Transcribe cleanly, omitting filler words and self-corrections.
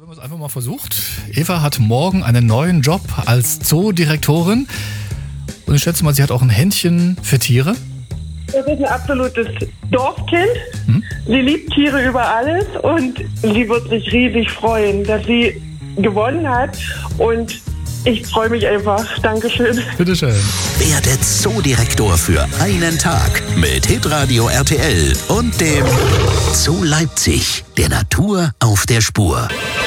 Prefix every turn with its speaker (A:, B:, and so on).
A: haben es einfach mal versucht. Eva hat morgen einen neuen Job als Zoodirektorin. Und ich schätze mal, sie hat auch ein Händchen für Tiere.
B: Das ist ein absolutes Dorfkind. Sie liebt Tiere über alles und sie wird sich riesig freuen, dass sie gewonnen hat. Und ich freue mich einfach. Dankeschön.
A: Bitteschön.
C: Werde Zoodirektor für einen Tag mit Hitradio RTL und dem Zoo Leipzig, der Natur auf der Spur.